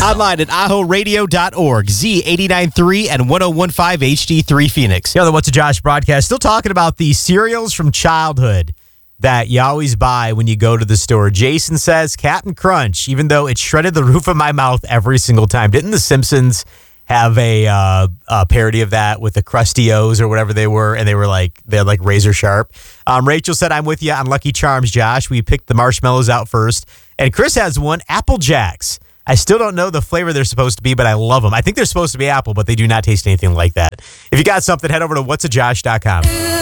Online at ahoradio.org, Z89.3 and 101.5 HD3 Phoenix. The What's a Josh broadcast. Still talking about the cereals from childhood that you always buy when you go to the store. Jason says Captain Crunch, even though it shredded the roof of my mouth every single time. Didn't The Simpsons have a parody of that with the Krusty O's or whatever they were, and they're like razor sharp? Rachel said, I'm with you on Lucky Charms, Josh. We picked the marshmallows out first. And Chris has one, Apple Jacks. I still don't know the flavor they're supposed to be, but I love them. I think they're supposed to be apple, but they do not taste anything like that. If you got something, head over to whatsajosh.com.